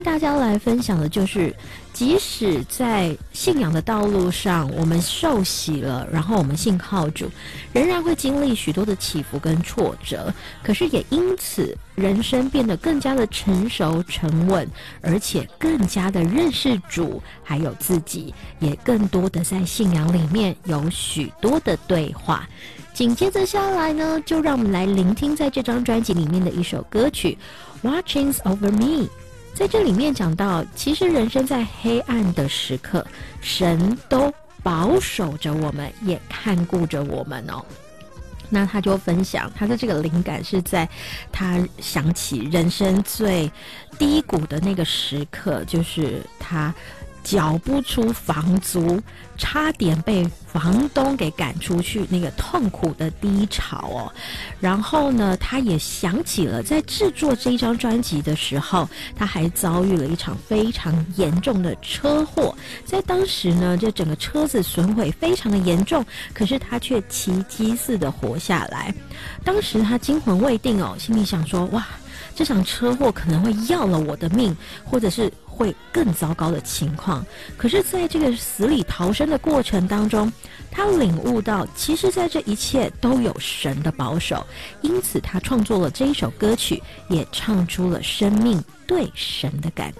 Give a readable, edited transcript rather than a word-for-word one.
大家来分享的就是，即使在信仰的道路上，我们受洗了，然后我们信靠主，仍然会经历许多的起伏跟挫折。可是也因此，人生变得更加的成熟沉稳，而且更加的认识主，还有自己，也更多的在信仰里面有许多的对话。紧接着下来呢，就让我们来聆听在这张专辑里面的一首歌曲《Watching Over Me》。在这里面讲到，其实人生在黑暗的时刻，神都保守着我们，也看顾着我们哦。那他就分享，他的这个灵感是在他想起人生最低谷的那个时刻，就是他缴不出房租，差点被房东给赶出去，那个痛苦的低潮哦。然后呢，他也想起了在制作这一张专辑的时候，他还遭遇了一场非常严重的车祸。在当时呢，这整个车子损毁非常的严重，可是他却奇迹似的活下来。当时他惊魂未定哦，心里想说，哇，这场车祸可能会要了我的命，或者是会更糟糕的情况。可是在这个死里逃生的过程当中，他领悟到其实在这一切都有神的保守，因此他创作了这一首歌曲，也唱出了生命对神的感